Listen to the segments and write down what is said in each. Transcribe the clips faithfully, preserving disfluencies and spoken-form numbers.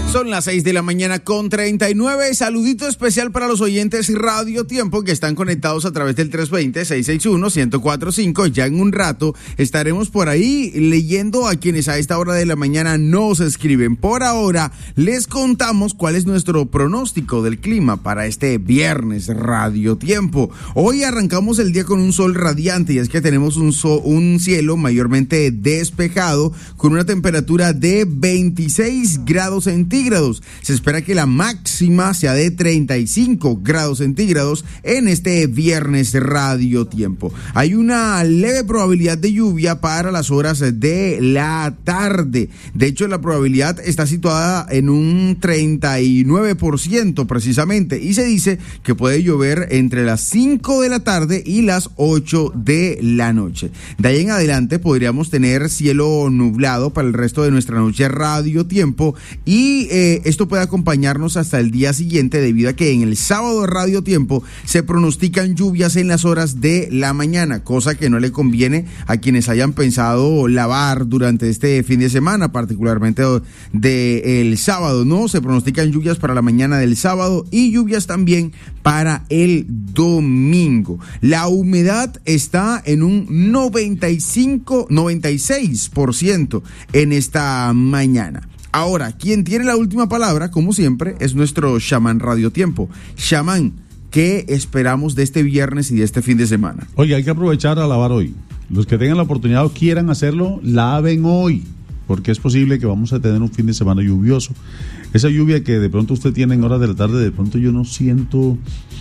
Son las seis de la mañana con treinta y nueve. Saludito especial para los oyentes Radio Tiempo que están conectados a través del tres dos cero, seis seis uno, uno cero cuatro cinco. Ya en un rato estaremos por ahí leyendo a quienes a esta hora de la mañana nos escriben. Por ahora les contamos cuál es nuestro pronóstico del clima para este viernes Radio Tiempo. Hoy arrancamos el día con un sol radiante y es que tenemos un, so, un cielo mayormente despejado con una temperatura de veintiséis grados centígrados. Se espera que la máxima sea de treinta y cinco grados centígrados en este viernes Radio Tiempo. Hay una leve probabilidad de lluvia para las horas de la tarde. De hecho, la probabilidad está situada en un treinta y nueve por ciento precisamente y se dice que puede llover entre las cinco de la tarde y las ocho de la noche. De ahí en adelante podríamos tener cielo nublado para el resto de nuestra noche Radio Tiempo y Eh, esto puede acompañarnos hasta el día siguiente debido a que en el sábado Radio Tiempo se pronostican lluvias en las horas de la mañana, cosa que no le conviene a quienes hayan pensado lavar durante este fin de semana, particularmente de el sábado, ¿no? Se pronostican lluvias para la mañana del sábado y lluvias también para el domingo. La humedad está en un noventa y cinco, noventa y seis por ciento en esta mañana. Ahora, quien tiene la última palabra, como siempre, es nuestro Shaman Radio Tiempo. Shaman, ¿qué esperamos de este viernes y de este fin de semana? Oye, hay que aprovechar a lavar hoy. Los que tengan la oportunidad o quieran hacerlo, laven hoy, porque es posible que vamos a tener un fin de semana lluvioso. Esa lluvia que de pronto usted tiene en horas de la tarde, de pronto yo no siento...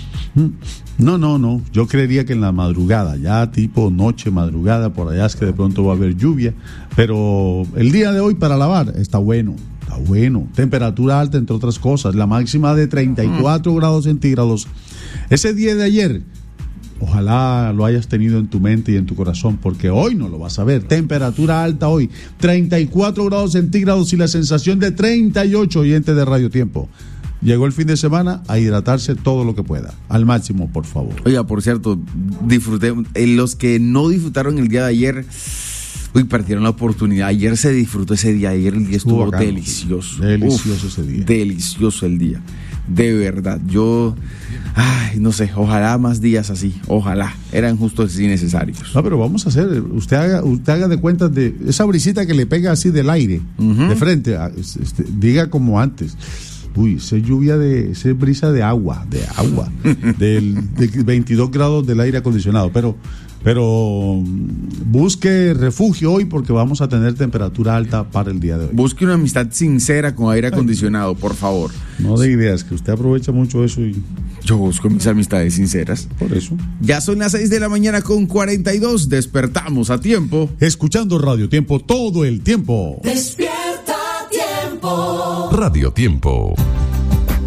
No, no, no, yo creería que en la madrugada, ya tipo noche, madrugada, por allá es que de pronto va a haber lluvia, pero el día de hoy para lavar está bueno, está bueno, temperatura alta entre otras cosas, la máxima de treinta y cuatro grados centígrados. Ese día de ayer, ojalá lo hayas tenido en tu mente y en tu corazón, porque hoy no lo vas a ver. Temperatura alta hoy, treinta y cuatro grados centígrados y la sensación de treinta y ocho, oyentes de Radio Tiempo. Llegó el fin de semana, a hidratarse todo lo que pueda, al máximo, por favor. Oiga, por cierto, disfruté, los que no disfrutaron el día de ayer, uy, perdieron la oportunidad. Ayer se disfrutó ese día, ayer el día estuvo, estuvo bacano, delicioso. Delicioso Uf, ese día. Delicioso el día, de verdad. Yo, ay, no sé, ojalá más días así, ojalá, eran justos y necesarios. No, pero vamos a hacer, usted haga, usted haga de cuenta de esa brisita que le pega así del aire, uh-huh. de frente, este, diga como antes. Uy, esa lluvia de, esa brisa de agua, de agua, del, de veintidós grados del aire acondicionado, pero, pero busque refugio hoy porque vamos a tener temperatura alta para el día de hoy. Busque una amistad sincera con aire acondicionado, por favor. No de ideas, que usted aprovecha mucho eso y... Yo busco mis amistades sinceras. Por eso. Ya son las seis de la mañana con cuarenta y dos, despertamos a tiempo. Escuchando Radio Tiempo todo el tiempo. Despierta Tiempo. Radio Tiempo.